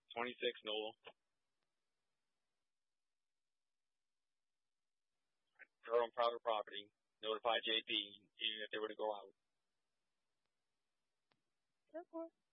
26 Noel. They're on private property. Notify JP even if they were to go out. Of course.